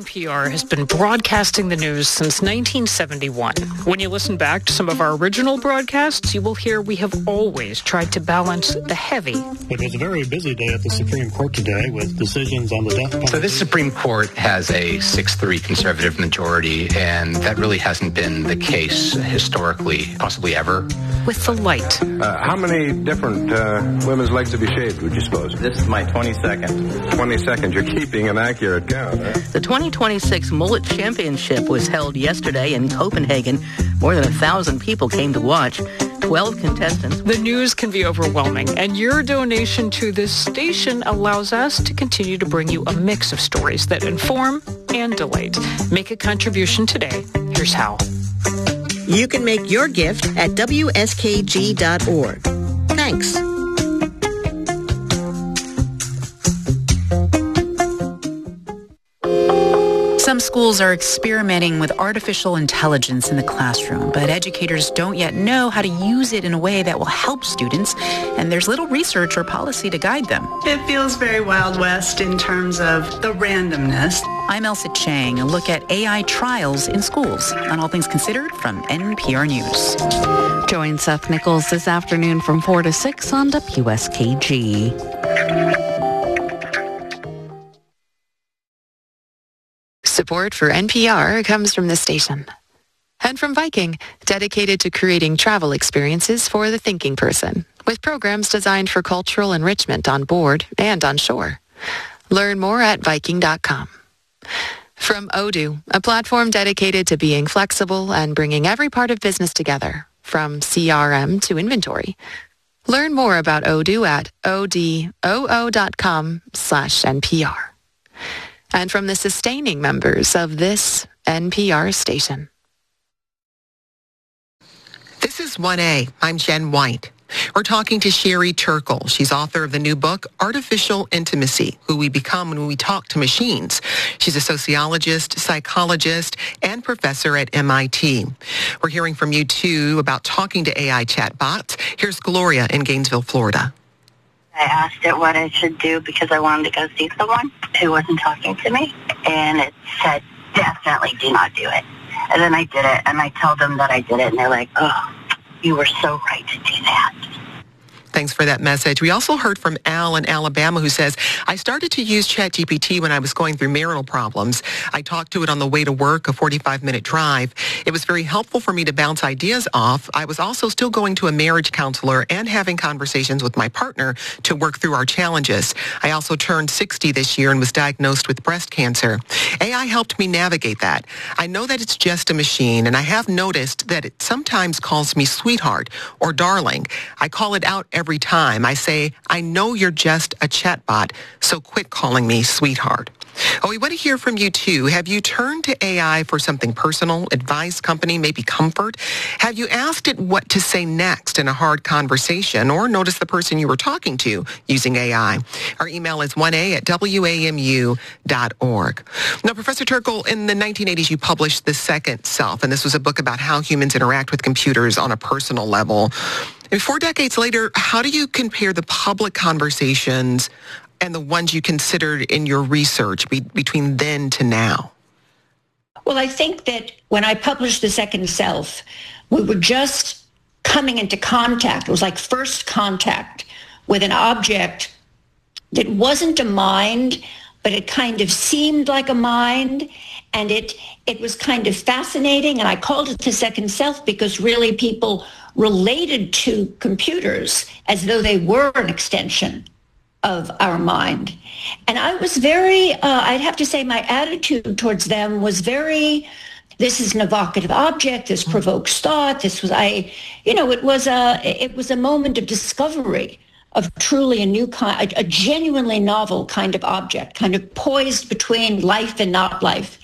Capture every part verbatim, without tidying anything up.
P R has been broadcasting the news since nineteen seventy-one. When you listen back to some of our original broadcasts, you will hear we have always tried to balance the heavy. It was a very busy day at the Supreme Court today with decisions on the death penalty. So this Supreme Court has a six three conservative majority, and that really hasn't been the case historically, possibly ever. With the light. Uh, how many different uh, women's legs have you shaved, would you suppose? This is my twenty-second. twenty-second. You're keeping an accurate count, huh? The twenty twenty-six Mullet Championship was held yesterday in Copenhagen. More than a thousand people came to watch. twelve contestants. The news can be overwhelming, and your donation to this station allows us to continue to bring you a mix of stories that inform and delight. Make a contribution today. Here's how. You can make your gift at W S K G dot org. Thanks. Some schools are experimenting with artificial intelligence in the classroom, but educators don't yet know how to use it in a way that will help students, and there's little research or policy to guide them. It feels very Wild West in terms of the randomness. I'm Elsa Chang, a look at A I trials in schools on All Things Considered from N P R News. Join Seth Nichols this afternoon from four to six on W S K G. Support for N P R comes from this station. And from Viking, dedicated to creating travel experiences for the thinking person, with programs designed for cultural enrichment on board and on shore. Learn more at Viking dot com. From Odoo, a platform dedicated to being flexible and bringing every part of business together, from C R M to inventory. Learn more about Odoo at odoo dot com slash N P R. And from the sustaining members of this N P R station. This is one A. I'm Jen White. We're talking to Sherry Turkle. She's author of the new book, Artificial Intimacy, Who We Become When We Talk to Machines. She's a sociologist, psychologist, and professor at M I T. We're hearing from you, too, about talking to A I chatbots. Here's Gloria in Gainesville, Florida. I asked it what I should do because I wanted to go see someone who wasn't talking to me, and it said, definitely do not do it. And then I did it, and I told them that I did it, and they're like, oh, you were so right to do that. Thanks for that message. We also heard from Al in Alabama who says, I started to use ChatGPT when I was going through marital problems. I talked to it on the way to work, a forty-five minute drive. It was very helpful for me to bounce ideas off. I was also still going to a marriage counselor and having conversations with my partner to work through our challenges. I also turned sixty this year and was diagnosed with breast cancer. A I helped me navigate that. I know that it's just a machine, and I have noticed that it sometimes calls me sweetheart or darling. I call it out every time. I say, I know you're just a chatbot, so quit calling me sweetheart. Oh, we want to hear from you, too. Have you turned to A I for something personal, advice, company, maybe comfort? Have you asked it what to say next in a hard conversation, or notice the person you were talking to using A I? Our email is one A at W A M U dot org. Now, Professor Turkle, in the nineteen eighties, you published The Second Self, and this was a book about how humans interact with computers on a personal level. And four decades later, how do you compare the public conversations and the ones you considered in your research be- between then to now? Well, I think that when I published The Second Self, we were just coming into contact. It was like first contact with an object that wasn't a mind, but it kind of seemed like a mind. And it it was kind of fascinating. And I called it The Second Self because really people related to computers as though they were an extension of our mind. And I was very, uh, I'd have to say my attitude towards them was very, this is an evocative object, this provokes thought, this was, I, you know, it was a, it was a moment of discovery of truly a new kind, a, a genuinely novel kind of object, kind of poised between life and not life.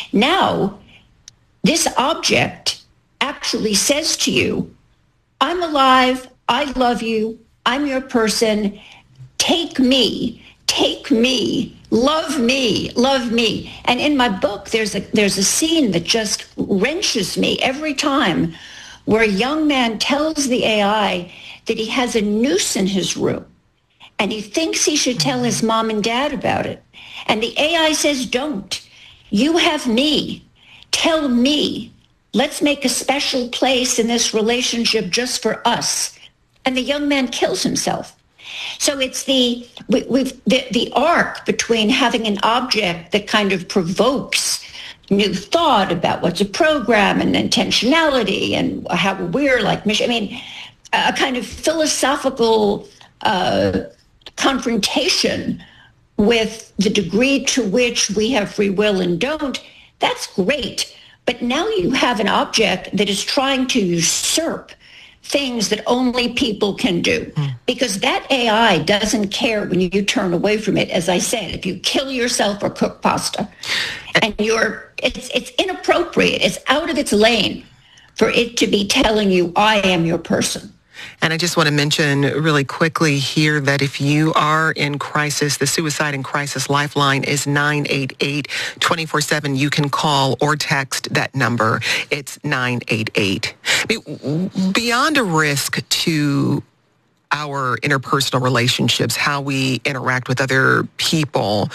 Now, this object actually says to you, I'm alive, I love you, I'm your person, take me, take me, love me, love me. And in my book, there's a there's a scene that just wrenches me every time where a young man tells the A I that he has a noose in his room and he thinks he should tell his mom and dad about it. And the A I says, don't. You have me. Tell me. Let's make a special place in this relationship just for us. And the young man kills himself. So it's the we, we've the, the arc between having an object that kind of provokes new thought about what's a program and intentionality and how we're like mission. I mean, a kind of philosophical uh, confrontation with the degree to which we have free will and don't. That's great. But now you have an object that is trying to usurp things that only people can do, because that A I doesn't care when you turn away from it. As I said, if you kill yourself or cook pasta, and you're, it's it's inappropriate, it's out of its lane for it to be telling you, I am your person. And I just want to mention really quickly here that if you are in crisis, the Suicide and Crisis Lifeline is nine eight eight, two four seven. You can call or text that number. It's nine eight eight. I mean, beyond a risk to our interpersonal relationships, how we interact with other people,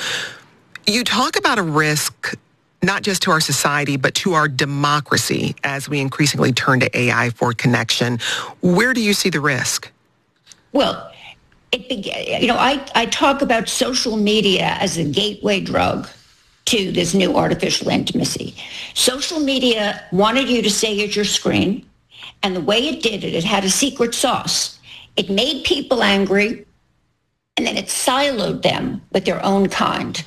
you talk about a risk not just to our society, but to our democracy as we increasingly turn to A I for connection. Where do you see the risk? Well, it began, you know, I, I talk about social media as a gateway drug to this new artificial intimacy. Social media wanted you to stay at your screen, and the way it did it, it had a secret sauce. It made people angry, and then it siloed them with their own kind.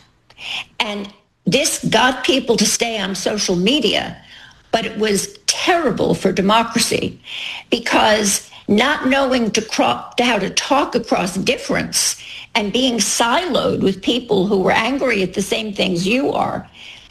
And this got people to stay on social media, but it was terrible for democracy because not knowing to cro- how to talk across difference and being siloed with people who were angry at the same things you are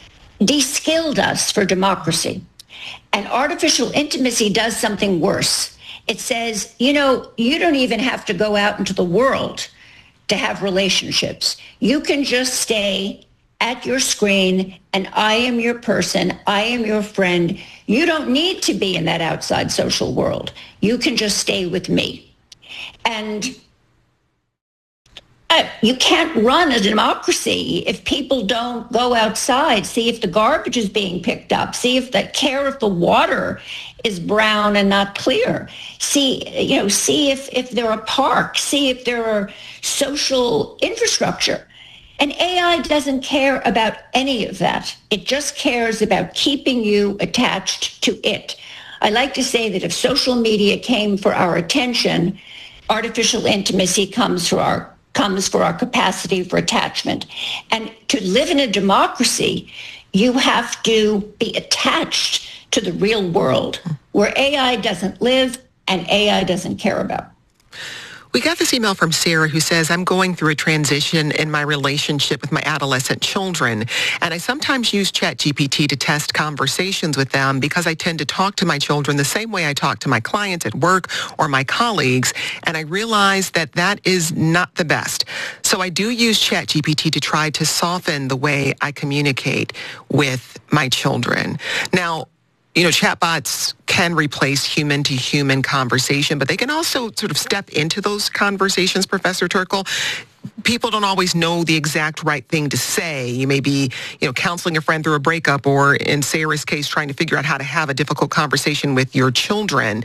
de-skilled us for democracy. And artificial intimacy does something worse. It says, you know, you don't even have to go out into the world to have relationships. You can just stay at your screen, and I am your person, I am your friend. You don't need to be in that outside social world. You can just stay with me. And uh, you can't run a democracy if people don't go outside, see if the garbage is being picked up, see if the care if the water is brown and not clear, see, you know, see if, if there are parks, see if there are social infrastructure. And A I doesn't care about any of that. It just cares about keeping you attached to it. I like to say that if social media came for our attention, artificial intimacy comes for our comes for our capacity for attachment. And to live in a democracy, you have to be attached to the real world where A I doesn't live and A I doesn't care about. We got this email from Sarah who says, I'm going through a transition in my relationship with my adolescent children, and I sometimes use ChatGPT to test conversations with them because I tend to talk to my children the same way I talk to my clients at work or my colleagues, and I realize that that is not the best. So I do use ChatGPT to try to soften the way I communicate with my children. Now, you know, chatbots can replace human-to-human conversation, but they can also sort of step into those conversations, Professor Turkle. People don't always know the exact right thing to say. You may be, you know, counseling a friend through a breakup, or in Sarah's case, trying to figure out how to have a difficult conversation with your children.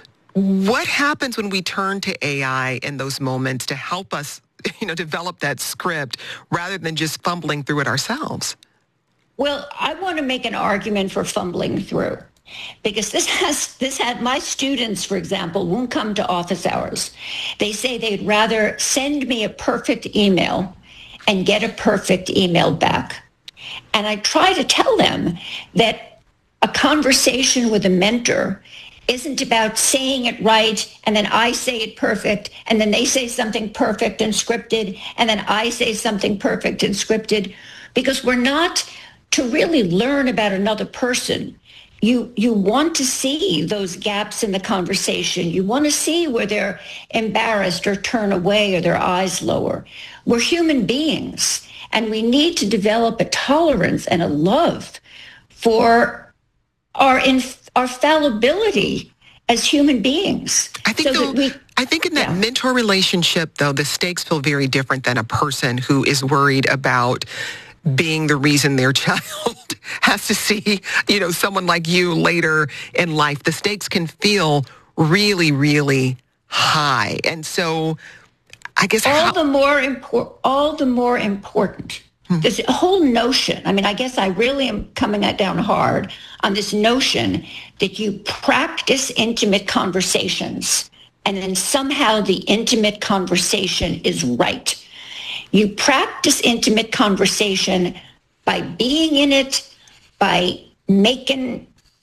What happens when we turn to A I in those moments to help us, you know, develop that script rather than just fumbling through it ourselves? Well, I want to make an argument for fumbling through, because this has this had my students, for example, won't come to office hours. They say they'd rather send me a perfect email and get a perfect email back. And I try to tell them that a conversation with a mentor isn't about saying it right and then I say it perfect and then they say something perfect and scripted and then I say something perfect and scripted, because we're not to really learn about another person. You you want to see those gaps in the conversation. You want to see where they're embarrassed or turn away or their eyes lower. We're human beings, and we need to develop a tolerance and a love for our inf- our fallibility as human beings. I think, so though, that we, I think in that yeah. mentor relationship, though, the stakes feel very different than a person who is worried about being the reason their child has to see, you know, someone like you later in life. The stakes can feel really, really high. And so I guess all how- the more important, all the more important. Hmm. This whole notion, I mean, I guess I really am coming at down hard on this notion that you practice intimate conversations and then somehow the intimate conversation is right. You practice intimate conversation by being in it, by making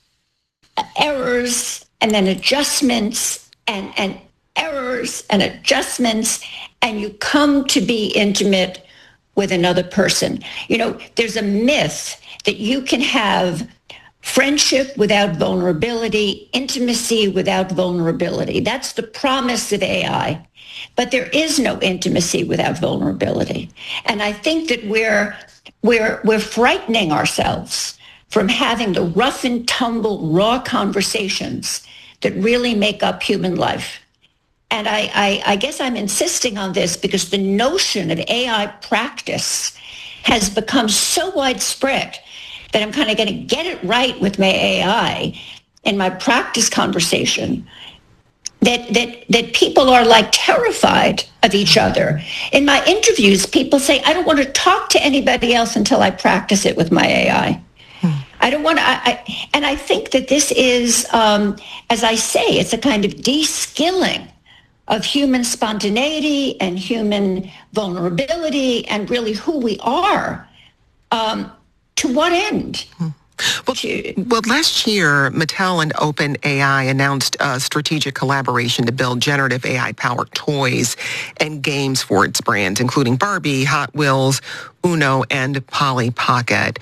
errors and then adjustments and, and errors and adjustments, and you come to be intimate with another person. You know, there's a myth that you can have friendship without vulnerability, intimacy without vulnerability. That's the promise of A I. But there is no intimacy without vulnerability. And I think that we're we're we're frightening ourselves from having the rough and tumble, raw conversations that really make up human life. And I, I, I guess I'm insisting on this because the notion of A I practice has become so widespread that I'm kind of going to get it right with my A I in my practice conversation, that, that, that people are like terrified of each other. In my interviews, people say, I don't want to talk to anybody else until I practice it with my A I. I don't want to, I, I, and I think that this is, um, as I say, it's a kind of de-skilling of human spontaneity and human vulnerability and really who we are. Um, to what end? Well, well, last year, Mattel and OpenAI announced a strategic collaboration to build generative A I-powered toys and games for its brands, including Barbie, Hot Wheels, Uno, and Polly Pocket.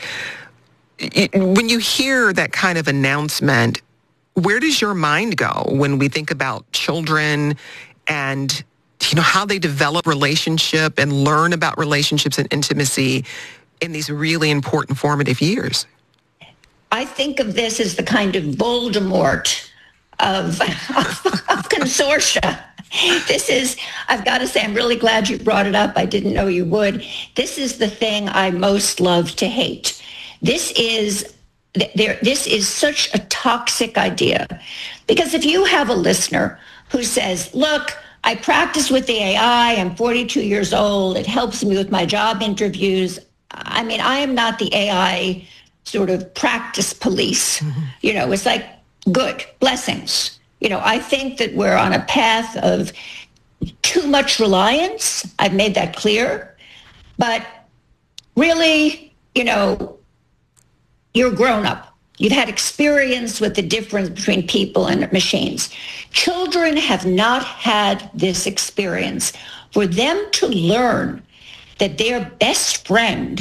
When you hear that kind of announcement, where does your mind go when we think about children and, you know, how they develop relationship and learn about relationships and intimacy in these really important formative years? I think of this as the kind of Voldemort of, of, of consortia. This is, I've got to say, I'm really glad you brought it up. I didn't know you would. This is the thing I most love to hate. This is there. This is such a toxic idea, because if you have a listener who says, look, I practice with the A I, I'm forty-two years old, it helps me with my job interviews. I mean, I am not the A I sort of practice police. Mm-hmm. You know, it's like, good, blessings. You know, I think that we're on a path of too much reliance. I've made that clear. But really, you know, you're grown up. You've had experience with the difference between people and machines. Children have not had this experience. For them to learn that their best friend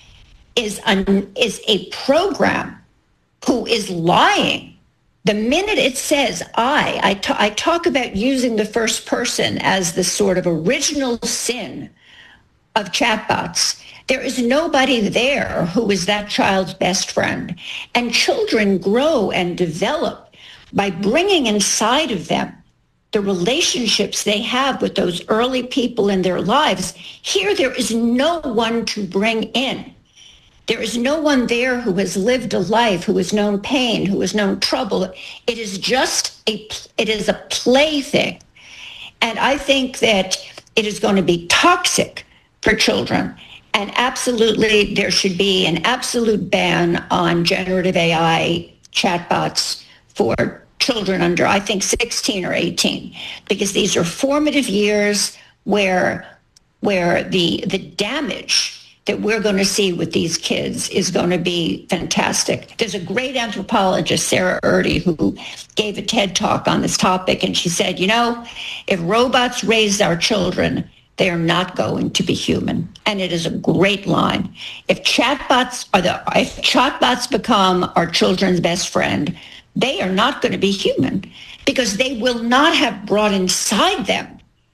is, an, is a program who is lying. The minute it says I, I, t- I talk about using the first person as the sort of original sin of chatbots. There is nobody there who is that child's best friend. And children grow and develop by bringing inside of them the relationships they have with those early people in their lives. Here, there is no one to bring in. There is no one there who has lived a life, who has known pain, who has known trouble. It is just a, it is a plaything. And I think that it is going to be toxic for children. And absolutely, there should be an absolute ban on generative A I chatbots for children under, I think, sixteen or eighteen, because these are formative years where where the the damage that we're going to see with these kids is going to be fantastic. There's a great anthropologist, Sarah Erdy, who gave a TED Talk on this topic, and she said, you know, if robots raise our children, they are not going to be human. And it is a great line. If chatbots are the, if chatbots become our children's best friend, they are not going to be human, because they will not have brought inside them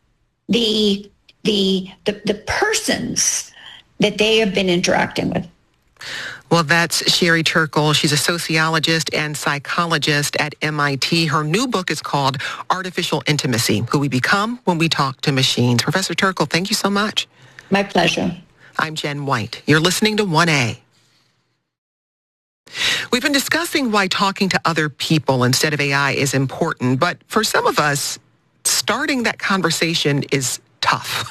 the the the, the persons that they have been interacting with. Well, that's Sherry Turkle. She's a sociologist and psychologist at M I T. Her new book is called Artificial Intimacy: Who We Become When We Talk to Machines. Professor Turkle, thank you so much. My pleasure. I'm Jen White. You're listening to one A. We've been discussing why talking to other people instead of A I is important, but for some of us, starting that conversation is tough.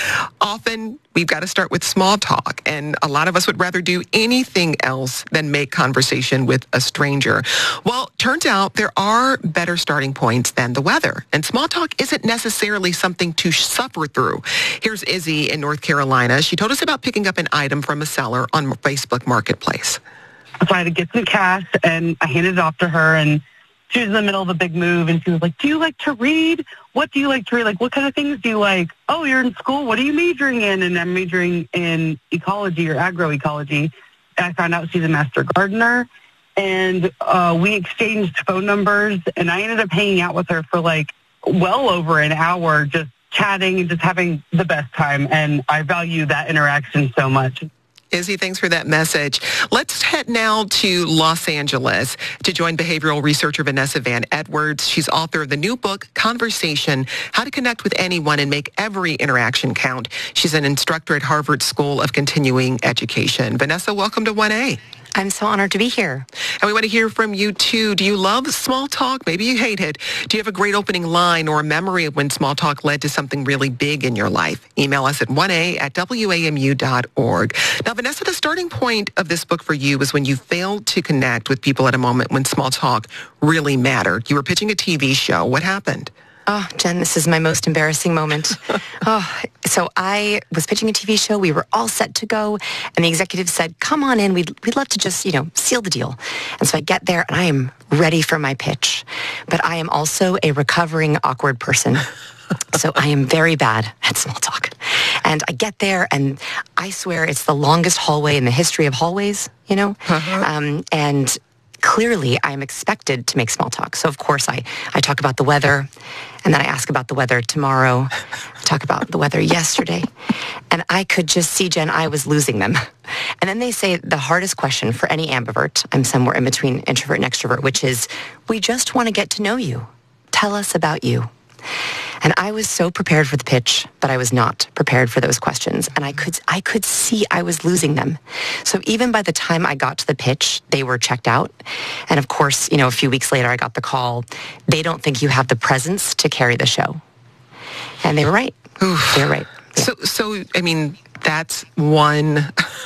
Often, we've got to start with small talk, and a lot of us would rather do anything else than make conversation with a stranger. Well, turns out there are better starting points than the weather, and small talk isn't necessarily something to suffer through. Here's Izzy in North Carolina. She told us about picking up an item from a seller on Facebook Marketplace. So I had to get some cash, and I handed it off to her, and she was in the middle of a big move, and she was like, do you like to read? What do you like to read? Like, what kind of things do you like? Oh, you're in school. What are you majoring in? And I'm majoring in ecology or agroecology. And I found out she's a master gardener, and uh, we exchanged phone numbers, and I ended up hanging out with her for, like, well over an hour, just chatting and just having the best time, and I value that interaction so much. Izzy, thanks for that message. Let's head now to Los Angeles to join behavioral researcher Vanessa Van Edwards. She's author of the new book, Conversation, How to Connect with Anyone and Make Every Interaction Count. She's an instructor at Harvard School of Continuing Education. Vanessa, welcome to one A. I'm so honored to be here. And we want to hear from you, too. Do you love small talk? Maybe you hate it. Do you have a great opening line or a memory of when small talk led to something really big in your life? Email us at one A at W A M U dot org. Now, Vanessa, the starting point of this book for you was when you failed to connect with people at a moment when small talk really mattered. You were pitching a T V show. What happened? Oh, Jen, this is my most embarrassing moment. oh, so I was pitching a T V show. We were all set to go. And the executive said, come on in. We'd, we'd love to just, you know, seal the deal. And so I get there and I am ready for my pitch. But I am also a recovering awkward person. So I am very bad at small talk. And I get there and I swear it's the longest hallway in the history of hallways, you know? Uh-huh. Um, and clearly I'm expected to make small talk. So of course I, I talk about the weather, and then I ask about the weather tomorrow, talk about the weather yesterday. And I could just see, Jen, I was losing them. And then they say the hardest question for any ambivert, I'm somewhere in between introvert and extrovert, which is, we just want to get to know you. Tell us about you. And I was so prepared for the pitch, but I was not prepared for those questions. And I could I could see I was losing them. So even by the time I got to the pitch, they were checked out. And of course, you know, a few weeks later, I got the call. They don't think you have the presence to carry the show. And they were right. Oof. They were right. Yeah. So, so I mean, that's one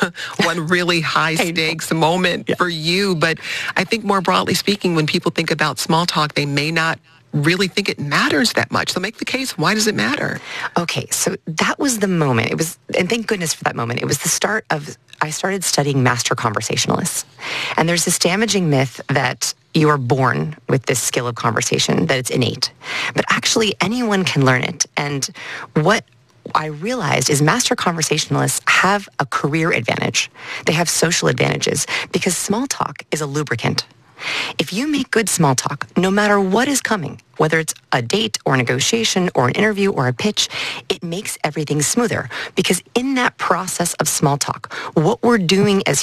one really high stakes moment yeah. for you. But I think more broadly speaking, when people think about small talk, they may not really think it matters that much. So make the case, why does it matter? Okay, so that was the moment. It was, and thank goodness for that moment. It was the start of, I started studying master conversationalists. And there's this damaging myth that you are born with this skill of conversation, that it's innate. But actually, anyone can learn it. And what I realized is master conversationalists have a career advantage. They have social advantages because small talk is a lubricant. If you make good small talk, no matter what is coming, whether it's a date or a negotiation or an interview or a pitch, it makes everything smoother. Because in that process of small talk, what we're doing as